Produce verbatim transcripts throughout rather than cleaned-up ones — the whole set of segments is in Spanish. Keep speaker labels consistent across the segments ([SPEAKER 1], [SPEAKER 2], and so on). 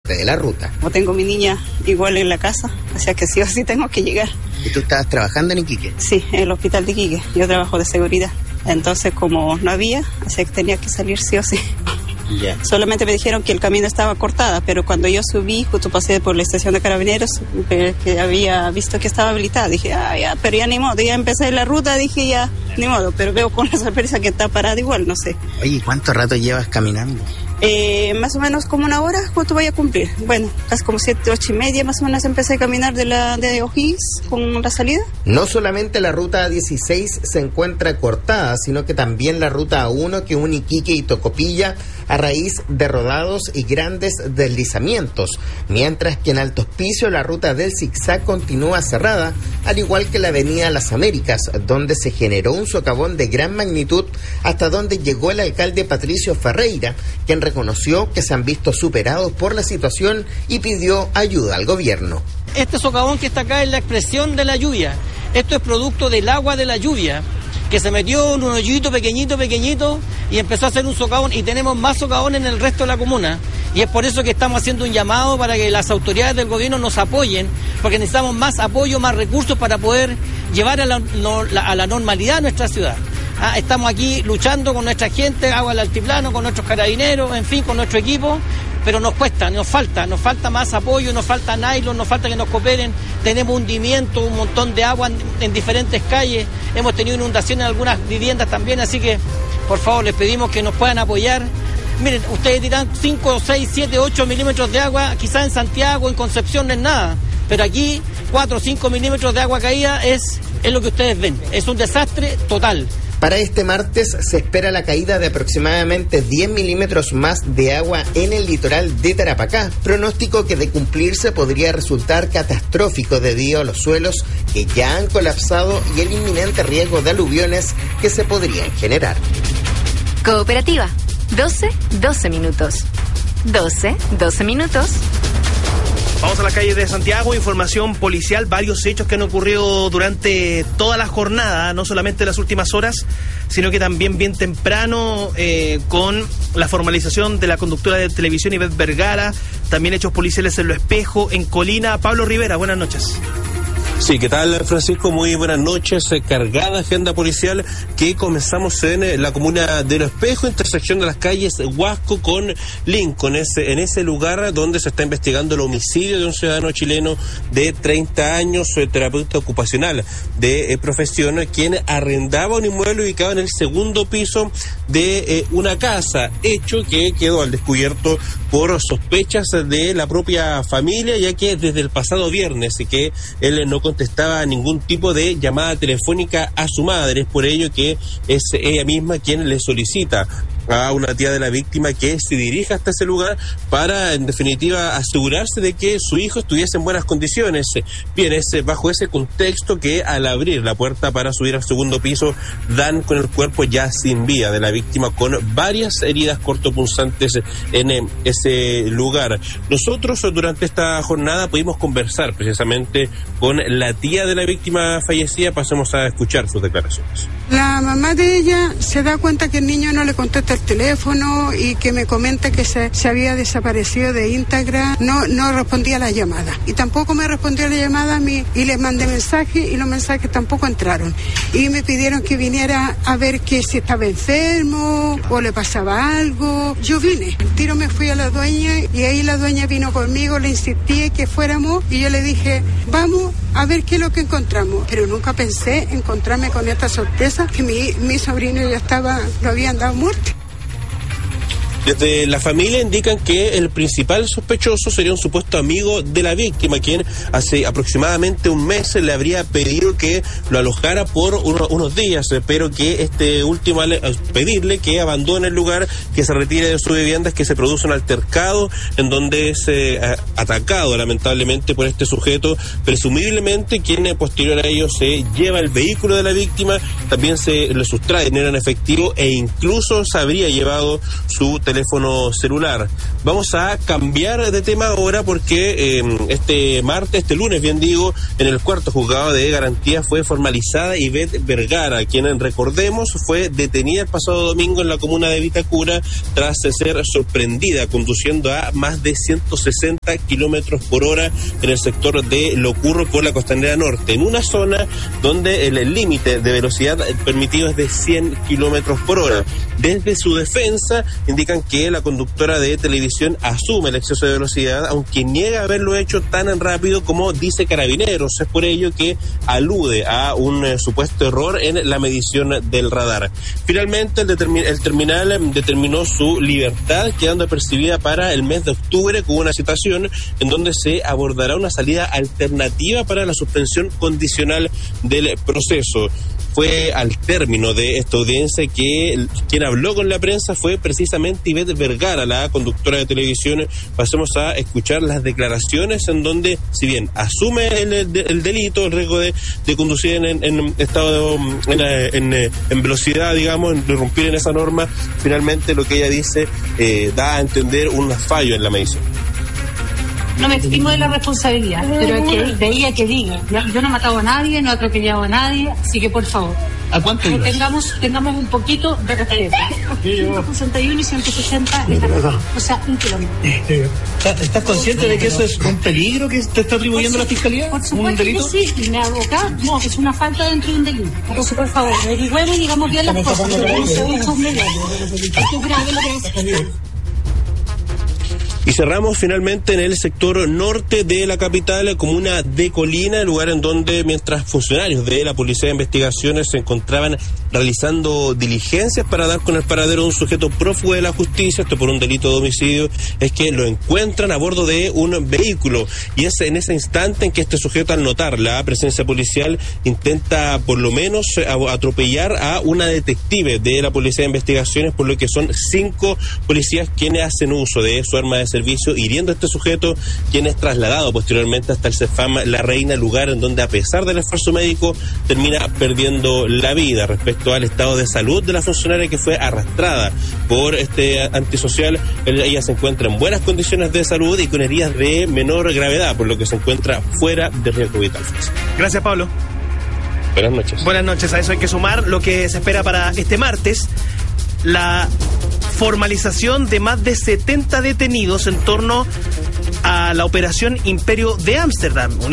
[SPEAKER 1] parte de la ruta.
[SPEAKER 2] Como tengo mi niña igual en la casa, o sea que sí o sí tengo que llegar.
[SPEAKER 1] ¿Y tú estabas trabajando en Iquique?
[SPEAKER 2] Sí, en el hospital de Iquique. Yo trabajo de seguridad. Entonces, como no había, o sea que tenía que salir sí o sí.
[SPEAKER 1] Yeah.
[SPEAKER 2] Solamente me dijeron que el camino estaba cortada, pero cuando yo subí, justo pasé por la estación de Carabineros, que había visto que estaba habilitada. Dije, ah, ya, pero ya ni modo, ya empecé la ruta, dije ya, ni modo, pero veo con la sorpresa que está parada igual, no sé.
[SPEAKER 1] Oye, ¿cuánto rato llevas caminando?
[SPEAKER 2] Eh, más o menos como una hora, justo voy a cumplir. Bueno, casi como siete, ocho y media más o menos empecé a caminar de la de O'Higgins con la salida.
[SPEAKER 1] No solamente la ruta A dieciséis se encuentra cortada, sino que también la ruta A uno que une Iquique y Tocopilla a raíz de rodados y grandes deslizamientos, mientras que en Alto Hospicio la ruta del zigzag continúa cerrada, al igual que la avenida Las Américas, donde se generó un socavón de gran magnitud hasta donde llegó el alcalde Patricio Ferreira, quien reconoció que se han visto superados por la situación y pidió ayuda al gobierno.
[SPEAKER 3] Este socavón que está acá es la expresión de la lluvia. Esto es producto del agua de la lluvia, que se metió en un hoyito pequeñito, pequeñito, y empezó a hacer un socavón, y tenemos más socavones en el resto de la comuna. Y es por eso que estamos haciendo un llamado para que las autoridades del gobierno nos apoyen, porque necesitamos más apoyo, más recursos para poder llevar a la, no, la, a la normalidad nuestra ciudad. Ah, estamos aquí luchando con nuestra gente, agua al altiplano, con nuestros carabineros, en fin, con nuestro equipo, pero nos cuesta, nos falta, nos falta más apoyo, nos falta nylon, nos falta que nos cooperen. Tenemos hundimiento, un montón de agua en, en diferentes calles, hemos tenido inundaciones en algunas viviendas también, así que por favor les pedimos que nos puedan apoyar. Miren, ustedes dirán cinco, seis, siete, ocho milímetros de agua, quizás en Santiago, en Concepción no es nada, pero aquí cuatro o cinco milímetros de agua caída es, es lo que ustedes ven, es un desastre total.
[SPEAKER 1] Para este martes se espera la caída de aproximadamente diez milímetros más de agua en el litoral de Tarapacá, pronóstico que de cumplirse podría resultar catastrófico debido a los suelos que ya han colapsado y el inminente riesgo de aluviones que se podrían generar.
[SPEAKER 4] Cooperativa, doce, doce minutos. doce, doce minutos.
[SPEAKER 5] Vamos a la calle de Santiago, información policial, varios hechos que han ocurrido durante toda la jornada, no solamente en las últimas horas, sino que también bien temprano eh, con la formalización de la conductora de televisión Ivette Vergara, también hechos policiales en Lo Espejo, en Colina. Pablo Rivera, buenas noches.
[SPEAKER 6] Sí, ¿qué tal, Francisco? Muy buenas noches. Cargada agenda policial que comenzamos en la comuna de Lo Espejo, intersección de las calles Huasco con Lincoln. Es en ese lugar donde se está investigando el homicidio de un ciudadano chileno de treinta años, terapeuta ocupacional de eh, profesión, quien arrendaba un inmueble ubicado en el segundo piso de eh, una casa, hecho que quedó al descubierto por sospechas de la propia familia, ya que desde el pasado viernes que él no contestaba ningún tipo de llamada telefónica a su madre. Es por ello que es ella misma quien le solicita a una tía de la víctima que se dirija hasta ese lugar para, en definitiva, asegurarse de que su hijo estuviese en buenas condiciones. Bien, es bajo ese contexto que al abrir la puerta para subir al segundo piso dan con el cuerpo ya sin vida de la víctima, con varias heridas cortopunzantes en ese lugar. Nosotros durante esta jornada pudimos conversar precisamente con la tía de la víctima fallecida. Pasemos a escuchar sus declaraciones.
[SPEAKER 7] La mamá de ella se da cuenta que el niño no le contesta el teléfono y que me comenta que se, se había desaparecido de Instagram, no, no respondía a la llamada y tampoco me respondió a la llamada a mí, y les mandé mensajes y los mensajes tampoco entraron y me pidieron que viniera a ver que si estaba enfermo o le pasaba algo. Yo vine, el tiro me fui a la dueña y ahí la dueña vino conmigo, le insistí que fuéramos y yo le dije, vamos a ver qué es lo que encontramos, pero nunca pensé encontrarme con esta sorpresa que mi, mi sobrino ya estaba, lo habían dado muerte.
[SPEAKER 6] Desde la familia indican que el principal sospechoso sería un supuesto amigo de la víctima, quien hace aproximadamente un mes le habría pedido que lo alojara por uno, unos días, pero que este último, al pedirle que abandone el lugar, que se retire de su vivienda, es que se produce un altercado en donde es eh, atacado lamentablemente por este sujeto, presumiblemente quien eh, posterior a ello se lleva el vehículo de la víctima, también se le sustrae dinero en efectivo e incluso se habría llevado su teléfono celular. Vamos a cambiar de tema ahora porque eh, este martes, este lunes, bien digo, en el cuarto juzgado de garantía fue formalizada Ivette Vergara, quien, recordemos, fue detenida el pasado domingo en la comuna de Vitacura tras ser sorprendida conduciendo a más de ciento sesenta kilómetros por hora en el sector de Locurro por la Costanera Norte, en una zona donde el límite de velocidad permitido es de cien kilómetros por hora. Desde su defensa indican que la conductora de televisión asume el exceso de velocidad, aunque niega haberlo hecho tan rápido como dice Carabineros. Es por ello que alude a un eh, supuesto error en la medición del radar. Finalmente, el, determin- el terminal eh, determinó su libertad, quedando apercibida para el mes de octubre con una citación en donde se abordará una salida alternativa para la suspensión condicional del proceso. Fue al término de esta audiencia que el, quien habló con la prensa fue precisamente Ivette Vergara, la conductora de televisión. Pasemos a escuchar las declaraciones en donde, si bien asume el, el, el delito, el riesgo de, de conducir en, en, en estado en, en, en velocidad, digamos, en irrumpir en esa norma, finalmente lo que ella dice eh, da a entender un fallo en la medición.
[SPEAKER 8] No me eximo de la responsabilidad, pero es que de ella que diga. Yo no he matado a nadie, no he atropellado a nadie, así que por favor.
[SPEAKER 9] ¿A cuánto ibas?
[SPEAKER 8] Tengamos, tengamos un poquito de respeto. ciento sesenta y uno y ciento sesenta, o sea, un kilómetro.
[SPEAKER 9] ¿Estás consciente de que eso es un peligro que te está atribuyendo la Fiscalía?
[SPEAKER 8] Por supuesto que sí, me aboca, no, es una falta dentro de un delito. Entonces, por favor, averigüemos y digamos bien las cosas. Esto es grave lo que hace.
[SPEAKER 6] Y cerramos finalmente en el sector norte de la capital, comuna de Colina, el lugar en donde mientras funcionarios de la Policía de Investigaciones se encontraban realizando diligencias para dar con el paradero de un sujeto prófugo de la justicia, esto por un delito de homicidio, es que lo encuentran a bordo de un vehículo. Y es en ese instante en que este sujeto, al notar la presencia policial, intenta por lo menos atropellar a una detective de la Policía de Investigaciones, por lo que son cinco policías quienes hacen uso de su arma de servicio, hiriendo a este sujeto, quien es trasladado posteriormente hasta el CEFAM La Reina, lugar en donde, a pesar del esfuerzo médico, termina perdiendo la vida. Respecto al estado de salud de la funcionaria que fue arrastrada por este antisocial, ella se encuentra en buenas condiciones de salud y con heridas de menor gravedad, por lo que se encuentra fuera de riesgo vital.
[SPEAKER 5] Gracias, Pablo.
[SPEAKER 6] Buenas noches.
[SPEAKER 5] Buenas noches. A eso hay que sumar lo que se espera para este martes: la formalización de más de setenta detenidos en torno a la operación Imperio de Ámsterdam. Un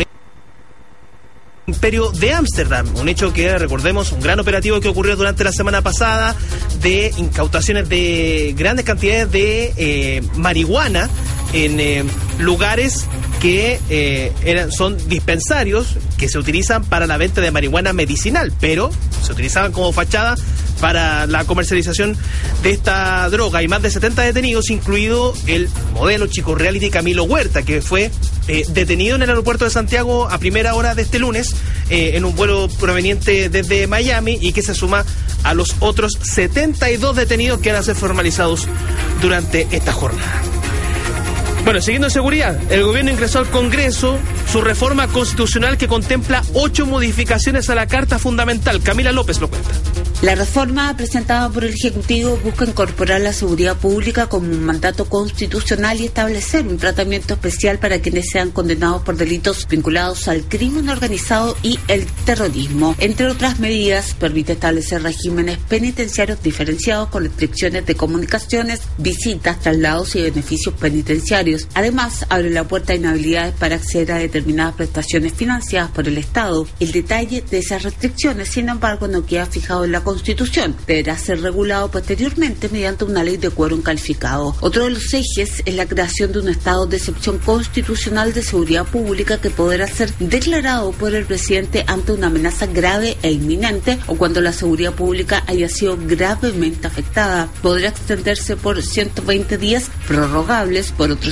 [SPEAKER 5] Imperio de Ámsterdam, un hecho que, recordemos, un gran operativo que ocurrió durante la semana pasada de incautaciones de grandes cantidades de eh, marihuana en eh, lugares que eh, eran, son dispensarios que se utilizan para la venta de marihuana medicinal, pero se utilizaban como fachada para la comercialización de esta droga. Hay más de setenta detenidos, incluido el modelo Chico Reality Camilo Huerta, que fue eh, detenido en el aeropuerto de Santiago a primera hora de este lunes eh, en un vuelo proveniente desde Miami, y que se suma a los otros setenta y dos detenidos que van a ser formalizados durante esta jornada. Bueno, siguiendo en seguridad, el gobierno ingresó al Congreso su reforma constitucional que contempla ocho modificaciones a la Carta Fundamental. Camila López lo cuenta.
[SPEAKER 10] La reforma presentada por el Ejecutivo busca incorporar la seguridad pública como un mandato constitucional y establecer un tratamiento especial para quienes sean condenados por delitos vinculados al crimen organizado y el terrorismo. Entre otras medidas, permite establecer regímenes penitenciarios diferenciados con restricciones de comunicaciones, visitas, traslados y beneficios penitenciarios. Además, abre la puerta a inhabilidades para acceder a determinadas prestaciones financiadas por el Estado. El detalle de esas restricciones, sin embargo, no queda fijado en la Constitución. Deberá ser regulado posteriormente mediante una ley de quórum calificado. Otro de los ejes es la creación de un estado de excepción constitucional de seguridad pública que podrá ser declarado por el presidente ante una amenaza grave e inminente o cuando la seguridad pública haya sido gravemente afectada. Podrá extenderse por ciento veinte días, prorrogables por otros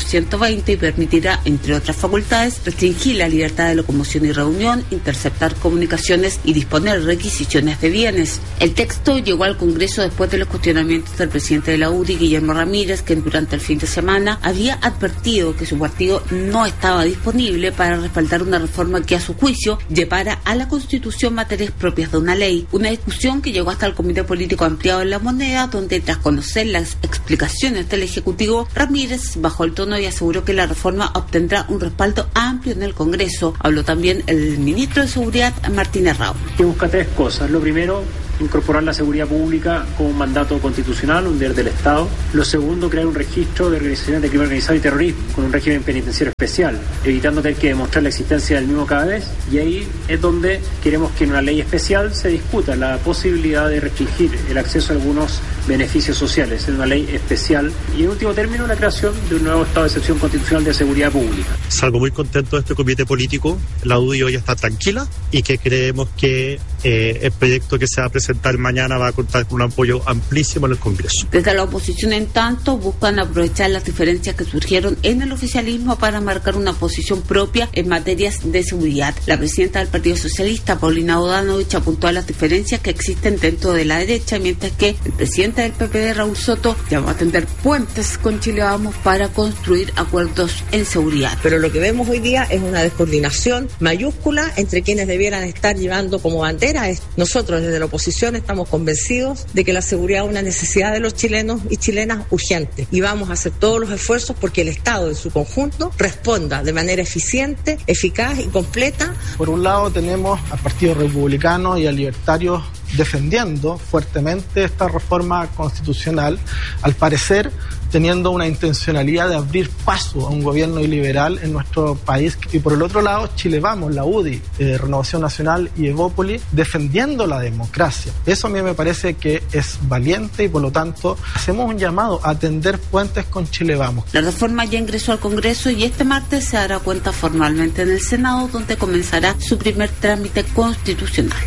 [SPEAKER 10] ciento veinte y permitirá, entre otras facultades, restringir la libertad de locomoción y reunión, interceptar comunicaciones y disponer requisiciones de bienes. El texto llegó al Congreso después de los cuestionamientos del presidente de la U D I, Guillermo Ramírez, quien durante el fin de semana había advertido que su partido no estaba disponible para respaldar una reforma que a su juicio llevara a la Constitución materias propias de una ley. Una discusión que llegó hasta el Comité Político Ampliado en La Moneda, donde tras conocer las explicaciones del Ejecutivo, Ramírez bajó el tono y aseguró que la reforma obtendrá un respaldo amplio en el Congreso. Habló también el ministro de Seguridad, Martín Errao.
[SPEAKER 11] Que busca tres cosas. Lo primero, incorporar la seguridad pública como un mandato constitucional, un deber del Estado. Lo segundo, crear un registro de organizaciones de crimen organizado y terrorismo con un régimen penitenciario especial, evitando tener que demostrar la existencia del mismo cada vez. Y ahí es donde queremos que en una ley especial se discuta la posibilidad de restringir el acceso a algunos beneficios sociales en una ley especial. Y en último término, la creación de un nuevo estado de excepción constitucional de seguridad pública.
[SPEAKER 12] Salgo muy contento de este comité político. La U D I hoy está tranquila y que creemos que eh, el proyecto que se va a presentar mañana va a contar con un apoyo amplísimo en el Congreso.
[SPEAKER 10] Desde la oposición, en tanto, buscan aprovechar las diferencias que surgieron en el oficialismo para marcar una posición propia en materias de seguridad. La presidenta del Partido Socialista, Paulina Bodanovich, apuntó a las diferencias que existen dentro de la derecha, mientras que el presidente del P P D, Raúl Soto, llamó a tender puentes con Chile Vamos para construir acuerdos en seguridad.
[SPEAKER 13] Pero lo que vemos hoy día es una descoordinación mayúscula entre quienes debieran estar llevando como bandera. Nosotros desde la oposición estamos convencidos de que la seguridad es una necesidad de los chilenos y chilenas urgente, y vamos a hacer todos los esfuerzos porque el Estado en su conjunto responda de manera eficiente, eficaz y completa.
[SPEAKER 14] Por un lado tenemos al Partido Republicano y a Libertarios defendiendo fuertemente esta reforma constitucional, al parecer teniendo una intencionalidad de abrir paso a un gobierno iliberal en nuestro país, y por el otro lado Chile Vamos, la U D I, eh, Renovación Nacional y Evópoli defendiendo la democracia. Eso a mí me parece que es valiente y por lo tanto hacemos un llamado a tender puentes con Chile Vamos.
[SPEAKER 10] La reforma ya ingresó al Congreso y este martes se dará cuenta formalmente en el Senado, donde comenzará su primer trámite constitucional.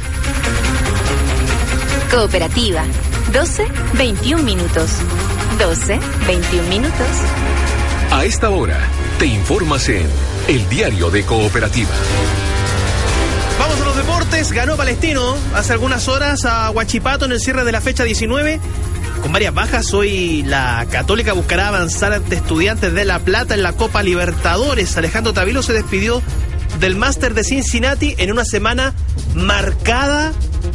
[SPEAKER 4] Cooperativa, doce veintiún minutos. doce veintiún minutos.
[SPEAKER 15] A esta hora, te informas en El Diario de Cooperativa.
[SPEAKER 5] Vamos a los deportes. Ganó Palestino hace algunas horas a Huachipato en el cierre de la fecha diecinueve. Con varias bajas, hoy la Católica buscará avanzar ante Estudiantes de La Plata en la Copa Libertadores. Alejandro Tavilo se despidió del Máster de Cincinnati en una semana marcada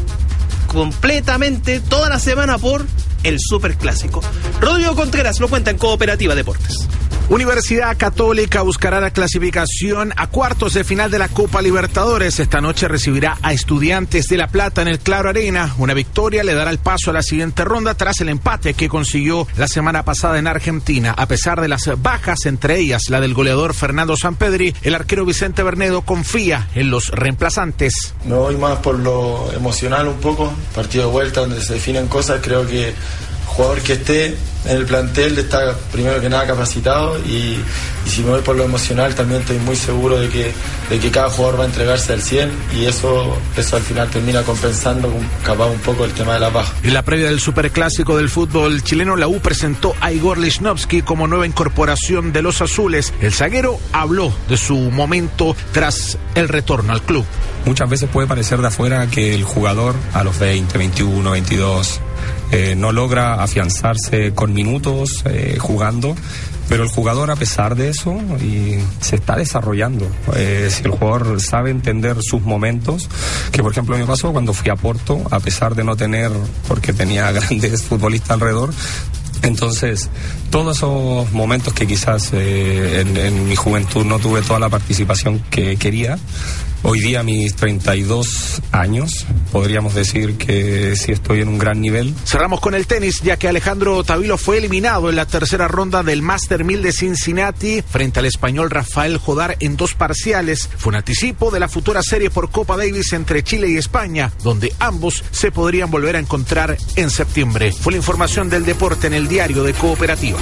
[SPEAKER 5] completamente toda la semana por el Superclásico. Rodrigo Contreras lo cuenta en Cooperativa Deportes.
[SPEAKER 16] Universidad Católica buscará la clasificación a cuartos de final de la Copa Libertadores. Esta noche recibirá a Estudiantes de La Plata en el Claro Arena. Una victoria le dará el paso a la siguiente ronda tras el empate que consiguió la semana pasada en Argentina. A pesar de las bajas, entre ellas la del goleador Fernando Sampedri, el arquero Vicente Bernedo confía en los reemplazantes.
[SPEAKER 17] Me voy más por lo emocional un poco. Partido de vuelta donde se definen cosas. Creo que jugador que esté en el plantel está primero que nada capacitado y, y si me voy por lo emocional también estoy muy seguro de que, de que cada jugador va a entregarse al cien y eso, eso al final termina compensando capaz un poco el tema de la baja.
[SPEAKER 16] En la previa del Superclásico del fútbol chileno, la U presentó a Igor Lichnowsky como nueva incorporación de los azules. El zaguero habló de su momento tras el retorno al club.
[SPEAKER 18] Muchas veces puede parecer de afuera que el jugador a los veinte, veintiuno, veintidós eh, no logra afianzarse con minutos eh, jugando, pero el jugador a pesar de eso y se está desarrollando. Eh, si el jugador sabe entender sus momentos, que por ejemplo me pasó cuando fui a Porto, a pesar de no tener, porque tenía grandes futbolistas alrededor, entonces todos esos momentos que quizás eh, en, en mi juventud no tuve toda la participación que quería, hoy día a mis treinta y dos años podríamos decir que sí estoy en un gran nivel.
[SPEAKER 16] Cerramos con el tenis, ya que Alejandro Tavilo fue eliminado en la tercera ronda del Master mil de Cincinnati frente al español Rafael Jodar en dos parciales. Fue un anticipo de la futura serie por Copa Davis entre Chile y España, donde ambos se podrían volver a encontrar en septiembre. Fue la información del deporte en el Diario de Cooperativa.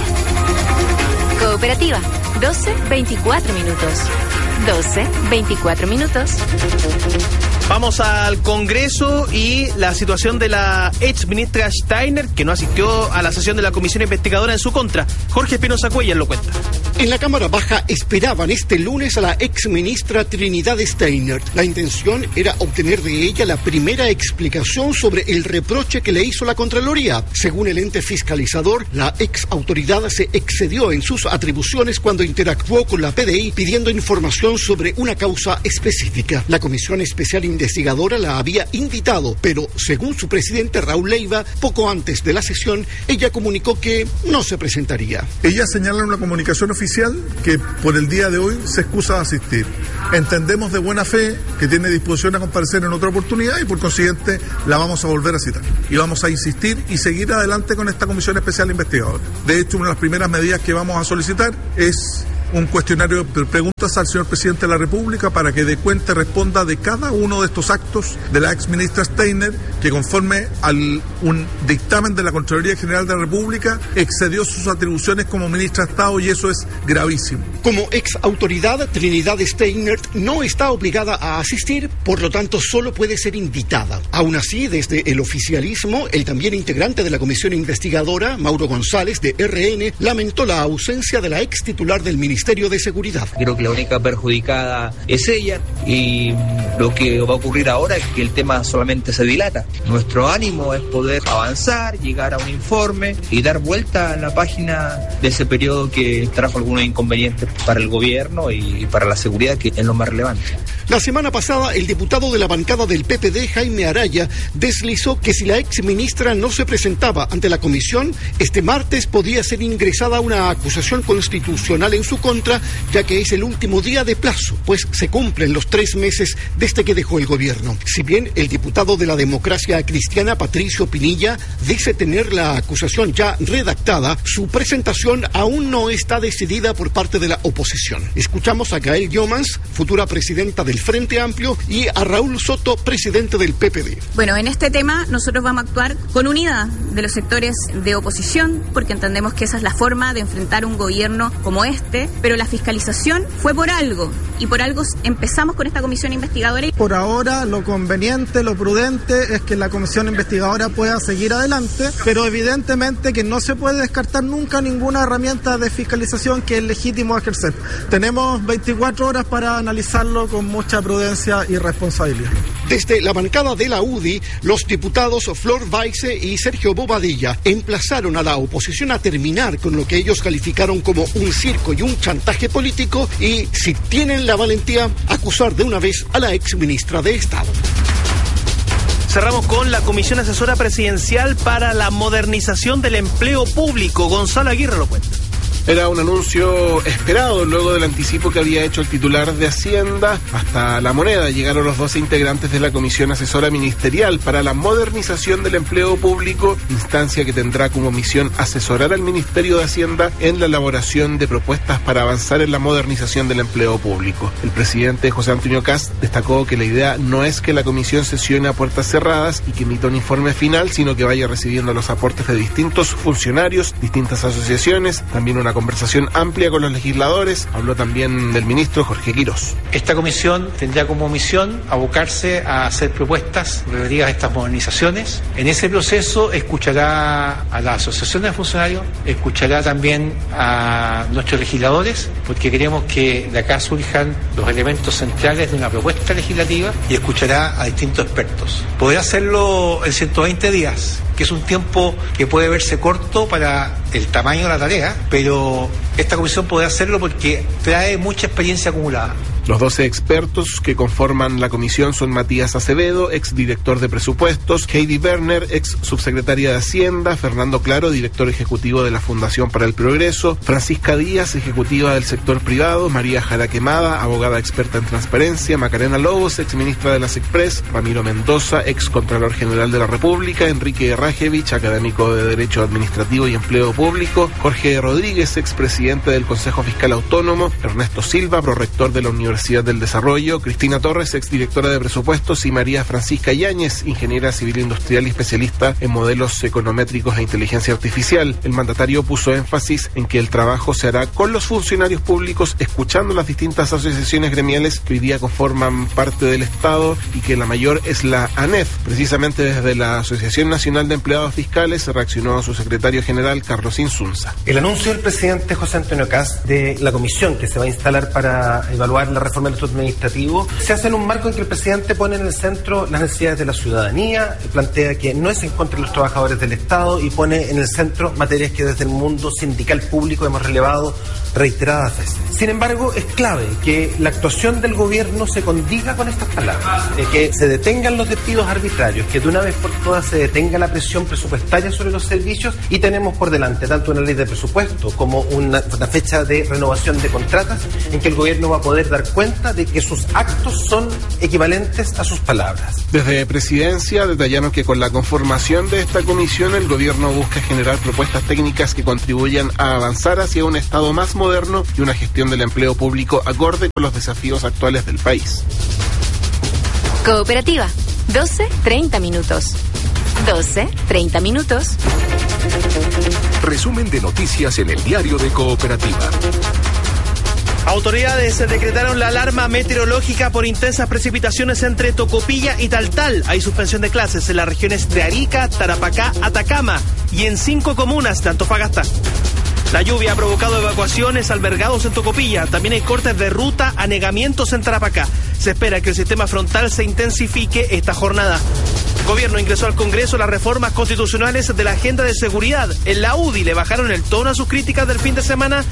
[SPEAKER 4] Cooperativa, doce veinticuatro minutos. doce veinticuatro minutos.
[SPEAKER 5] Vamos al Congreso y la situación de la ex ministra Steiner, que no asistió a la sesión de la comisión investigadora en su contra. Jorge Espinosa Cuellar lo cuenta.
[SPEAKER 19] En la Cámara Baja esperaban este lunes a la exministra Trinidad Steiner. La intención era obtener de ella la primera explicación sobre el reproche que le hizo la Contraloría. Según el ente fiscalizador, la ex autoridad se excedió en sus atribuciones cuando interactuó con la P D I pidiendo información sobre una causa específica. La Comisión Especial Investigadora la había invitado, pero según su presidente Raúl Leiva, poco antes de la sesión, ella comunicó que no se presentaría.
[SPEAKER 20] Ella señala en una comunicación oficial que por el día de hoy se excusa de asistir. Entendemos de buena fe que tiene disposición a comparecer en otra oportunidad y por consiguiente la vamos a volver a citar. Y vamos a insistir y seguir adelante con esta Comisión Especial Investigadora. De hecho, una de las primeras medidas que vamos a solicitar es un cuestionario de preguntas al señor presidente de la República para que dé cuenta y responda de cada uno de estos actos de la ex ministra Steiner, que conforme a un dictamen de la Contraloría General de la República excedió sus atribuciones como ministra de Estado y eso es gravísimo.
[SPEAKER 19] Como ex autoridad, Trinidad Steiner no está obligada a asistir, por lo tanto solo puede ser invitada. Aún así, desde el oficialismo, el también integrante de la Comisión Investigadora, Mauro González, de R N, lamentó la ausencia de la ex titular del Ministerio de Seguridad.
[SPEAKER 21] Creo que la única perjudicada es ella y lo que va a ocurrir ahora es que el tema solamente se dilata. Nuestro ánimo es poder avanzar, llegar a un informe y dar vuelta a la página de ese periodo que trajo algunos inconvenientes para el gobierno y para la seguridad, que es lo más relevante.
[SPEAKER 19] La semana pasada, el diputado de la bancada del P P D, Jaime Araya, deslizó que si la ex ministra no se presentaba ante la comisión, este martes podía ser ingresada una acusación constitucional en su contra, ya que es el último día de plazo, pues se cumplen los tres meses desde que dejó el gobierno. Si bien el diputado de la Democracia Cristiana, Patricio Pinilla, dice tener la acusación ya redactada, su presentación aún no está decidida por parte de la oposición. Escuchamos a Gael Llomans, futura presidenta del Frente Amplio, y a Raúl Soto, presidente del P P D.
[SPEAKER 22] Bueno, en este tema nosotros vamos a actuar con unidad de los sectores de oposición, porque entendemos que esa es la forma de enfrentar un gobierno como este, pero la fiscalización fue por algo, y por algo empezamos con esta comisión investigadora.
[SPEAKER 23] Por ahora, lo conveniente, lo prudente es que la comisión investigadora pueda seguir adelante, pero evidentemente que no se puede descartar nunca ninguna herramienta de fiscalización que es legítimo ejercer. Tenemos veinticuatro horas para analizarlo con mucha prudencia y responsabilidad.
[SPEAKER 19] Desde la bancada de la U D I, los diputados Flor Baize y Sergio Bobadilla emplazaron a la oposición a terminar con lo que ellos calificaron como un circo y un chantaje político y, si tienen la valentía, acusar de una vez a la ex ministra de Estado.
[SPEAKER 5] Cerramos con la Comisión Asesora Presidencial para la Modernización del Empleo Público. Gonzalo Aguirre lo cuenta.
[SPEAKER 24] Era un anuncio esperado luego del anticipo que había hecho el titular de Hacienda. Hasta La Moneda llegaron los doce integrantes de la Comisión Asesora Ministerial para la Modernización del Empleo Público, instancia que tendrá como misión asesorar al Ministerio de Hacienda en la elaboración de propuestas para avanzar en la modernización del empleo público. El presidente José Antonio Kast destacó que la idea no es que la comisión sesione a puertas cerradas y que emita un informe final, sino que vaya recibiendo los aportes de distintos funcionarios, distintas asociaciones, también una conversación amplia con los legisladores. Habló también del ministro Jorge Quirós.
[SPEAKER 25] Esta comisión tendrá como misión abocarse a hacer propuestas relativas a estas modernizaciones. En ese proceso escuchará a las asociaciones de funcionarios, escuchará también a nuestros legisladores, porque queremos que de acá surjan los elementos centrales de una propuesta legislativa, y escuchará a distintos expertos. Podrá hacerlo en ciento veinte días, que es un tiempo que puede verse corto para el tamaño de la tarea, pero esta comisión podrá hacerlo porque trae mucha experiencia acumulada.
[SPEAKER 24] Los doce expertos que conforman la comisión son Matías Acevedo, exdirector de presupuestos, Heidi Werner, ex subsecretaria de Hacienda, Fernando Claro, director ejecutivo de la Fundación para el Progreso, Francisca Díaz, ejecutiva del sector privado, María Jara Quemada, abogada experta en transparencia, Macarena Lobos, exministra de la SECPRES, Ramiro Mendoza, ex contralor general de la República, Enrique Rajevich, académico de Derecho Administrativo y Empleo Público, Jorge Rodríguez, expresidente del Consejo Fiscal Autónomo, Ernesto Silva, prorector de la Universidad Universidad del Desarrollo, Cristina Torres, exdirectora de presupuestos, y María Francisca Yáñez, ingeniera civil industrial y especialista en modelos econométricos e inteligencia artificial. El mandatario puso énfasis en que el trabajo se hará con los funcionarios públicos, escuchando las distintas asociaciones gremiales que hoy día conforman parte del Estado y que la mayor es la ANEF. Precisamente desde la Asociación Nacional de Empleados Fiscales se reaccionó a su secretario general, Carlos Insunza.
[SPEAKER 1] El anuncio del presidente José Antonio Kast de la comisión que se va a instalar para evaluar la reforma del estatuto administrativo se hace en un marco en que el presidente pone en el centro las necesidades de la ciudadanía, plantea que no es en contra de los trabajadores del Estado y pone en el centro materias que desde el mundo sindical público hemos relevado reiteradas veces. Sin embargo, es clave que la actuación del gobierno se condiga con estas palabras, eh, que se detengan los despidos arbitrarios, que de una vez por todas se detenga la presión presupuestaria sobre los servicios, y tenemos por delante tanto una ley de presupuesto como una, una fecha de renovación de contratas en que el gobierno va a poder dar cuenta de que sus actos son equivalentes a sus palabras.
[SPEAKER 24] Desde Presidencia detallaron que con la conformación de esta comisión el gobierno busca generar propuestas técnicas que contribuyan a avanzar hacia un Estado más moderno y una gestión del empleo público acorde con los desafíos actuales del país.
[SPEAKER 4] Cooperativa, doce treinta minutos. doce treinta minutos.
[SPEAKER 15] Resumen de noticias en el diario de Cooperativa.
[SPEAKER 5] Autoridades decretaron la alarma meteorológica por intensas precipitaciones entre Tocopilla y Taltal. Hay suspensión de clases en las regiones de Arica, Tarapacá, Atacama y en cinco comunas de Antofagasta. La lluvia ha provocado evacuaciones, albergados en Tocopilla. También hay cortes de ruta, anegamientos en Tarapacá. Se espera que el sistema frontal se intensifique esta jornada. El gobierno ingresó al Congreso las reformas constitucionales de la agenda de seguridad. En la U D I le bajaron el tono a sus críticas del fin de semana